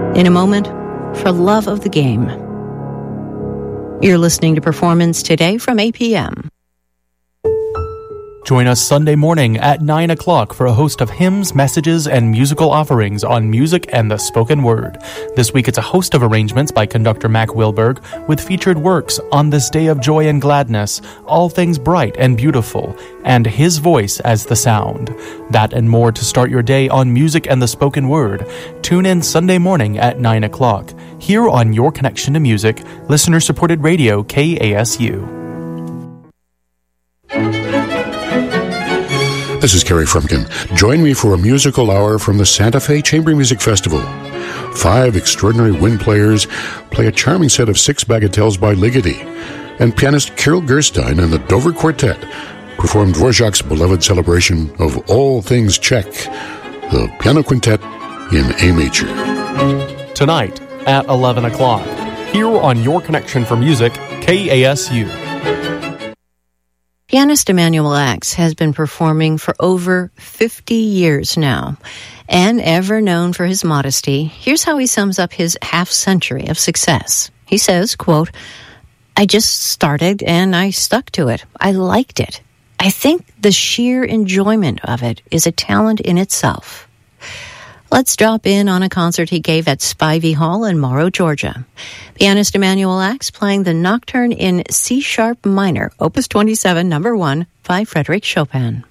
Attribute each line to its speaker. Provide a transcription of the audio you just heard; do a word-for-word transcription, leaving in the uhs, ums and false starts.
Speaker 1: In a moment, for love of the game. You're listening to Performance Today from A P M.
Speaker 2: Join us Sunday morning at nine o'clock for a host of hymns, messages, and musical offerings on music and the spoken word. This week it's a host of arrangements by conductor Mac Wilberg with featured works On This Day of Joy and Gladness, All Things Bright and Beautiful, and His Voice as the Sound. That and more to start your day on music and the spoken word. Tune in Sunday morning at nine o'clock. Here on Your Connection to Music, listener-supported radio K A S U.
Speaker 3: This is Kerry Frumkin. Join me for a musical hour from the Santa Fe Chamber Music Festival. Five extraordinary wind players play a charming set of six bagatelles by Ligeti, and pianist Carol Gerstein and the Dover Quartet perform Dvorak's beloved celebration of all things Czech, the piano quintet in A major.
Speaker 2: Tonight at eleven o'clock, here on Your Connection for Music, K A S U.
Speaker 1: Pianist Emanuel Ax has been performing for over fifty years now. And ever known for his modesty, here's how he sums up his half-century of success. He says, quote, I just started and I stuck to it. I liked it. I think the sheer enjoyment of it is a talent in itself. Let's drop in on a concert he gave at Spivey Hall in Morrow, Georgia. Pianist Emanuel Ax playing the Nocturne in C-sharp minor, Opus twenty-seven, number one, by Frédéric Chopin.